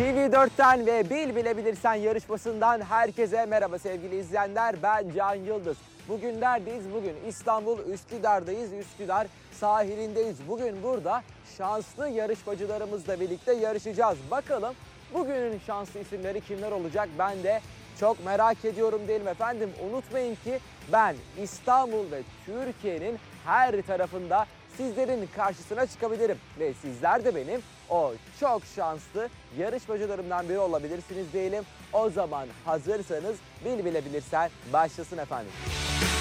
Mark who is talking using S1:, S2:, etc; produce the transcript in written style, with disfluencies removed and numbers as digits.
S1: TV4'ten ve Bil Bilebilirsen yarışmasından herkese merhaba sevgili izleyenler. Ben Can Yıldız. Bugün neredeyiz? Bugün İstanbul Üsküdar'dayız. Üsküdar sahilindeyiz. Bugün burada şanslı yarışmacılarımızla birlikte yarışacağız. Bakalım bugünün şanslı isimleri kimler olacak? Ben de çok merak ediyorum değilim efendim. Unutmayın ki ben İstanbul ve Türkiye'nin her tarafında sizlerin karşısına çıkabilirim. Ve sizler de benim o çok şanslı yarışmacılarımdan biri olabilirsiniz diyelim. O zaman hazırsanız Bil Bilebilirsen başlasın efendim.